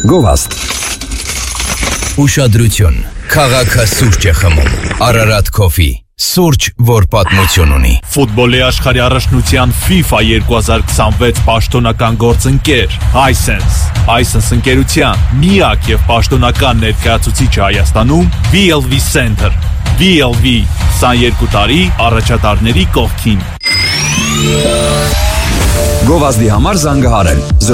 Գովազդ։ Ուշադրություն, քաղաքը սուրճ է խմում, Ararat Coffee, սուրճ, որ պատմություն ունի։ Ֆուտբոլի աշխարհի առաջնության FIFA 2026 պաշտոնական գործընկեր Hisense ընկերության միակ եւ պաշտոնական ներկայացուցիչը Հայաստանում VLV Center, VLV 22 տարի առաջատարների կողքին։ Գովազդի համար զանգահարել